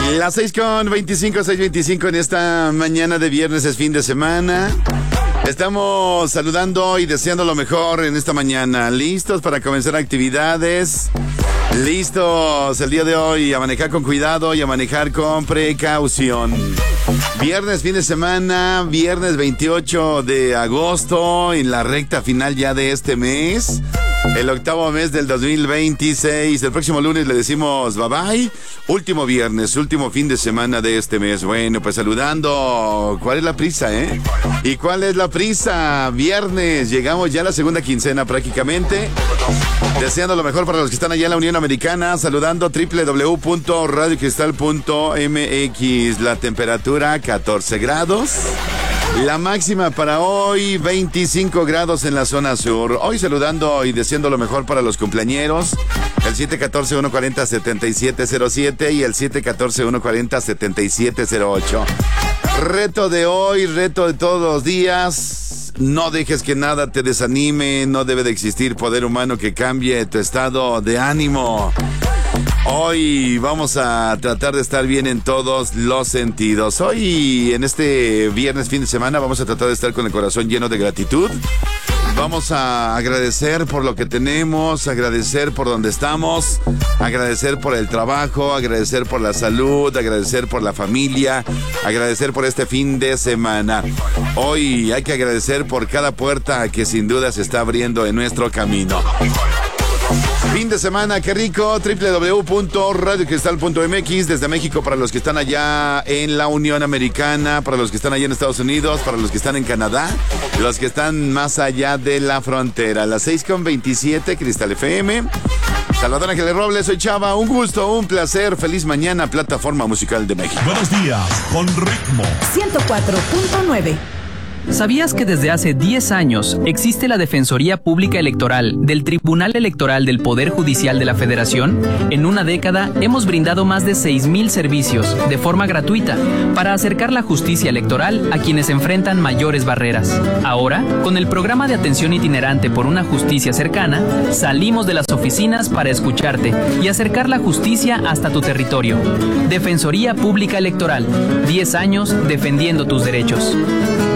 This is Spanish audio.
Las 6:25 en esta mañana de viernes, es fin de semana. Estamos saludando y deseando lo mejor en esta mañana. ¿Listos para comenzar actividades? Listos el día de hoy a manejar con cuidado y a manejar con precaución. Viernes, fin de semana, viernes 28 de agosto, en la recta final ya de este mes. El octavo mes del 2026. El próximo lunes le decimos bye bye. Último viernes, último fin de semana de este mes. Bueno, pues saludando. ¿Cuál es la prisa, ¿Y cuál es la prisa? Viernes, llegamos ya a la segunda quincena prácticamente. Deseando lo mejor para los que están allá en la Unión Americana. Saludando www.radiocristal.mx. La temperatura 14 grados. La máxima para hoy, 25 grados en la zona sur. Hoy saludando y deseando lo mejor para los cumpleañeros. El 714-140-7707 y el 714-140-7708. Reto de hoy, reto de todos los días. No dejes que nada te desanime. No debe de existir poder humano que cambie tu estado de ánimo. Hoy vamos a tratar de estar bien en todos los sentidos. Hoy, en este viernes, fin de semana, vamos a tratar de estar con el corazón lleno de gratitud. Vamos a agradecer por lo que tenemos, agradecer por donde estamos, agradecer por el trabajo, agradecer por la salud, agradecer por la familia, agradecer por este fin de semana. Hoy hay que agradecer por cada puerta que sin duda se está abriendo en nuestro camino. Fin de semana, qué rico. www.radiocristal.mx desde México para los que están allá en la Unión Americana, para los que están allá en Estados Unidos, para los que están en Canadá, los que están más allá de la frontera. Las 6:27, Cristal FM. Salvador Ángeles Robles, soy Chava. Un gusto, un placer. Feliz mañana, Plataforma Musical de México. Buenos días, con ritmo. 104.9. ¿Sabías que desde hace 10 años existe la Defensoría Pública Electoral del Tribunal Electoral del Poder Judicial de la Federación? En una década hemos brindado más de 6,000 servicios de forma gratuita para acercar la justicia electoral a quienes enfrentan mayores barreras. Ahora, con el programa de atención itinerante por una justicia cercana, salimos de las oficinas para escucharte y acercar la justicia hasta tu territorio. Defensoría Pública Electoral, 10 años defendiendo tus derechos.